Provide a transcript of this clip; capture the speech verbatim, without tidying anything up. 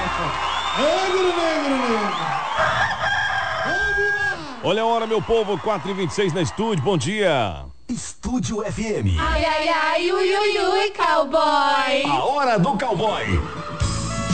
Negro, negro, negro. Olha a hora, meu povo, quatro e vinte e seis na estúdio, bom dia. Estúdio F M. Ai, ai, ai, ui, ui, ui, cowboy. A hora do cowboy.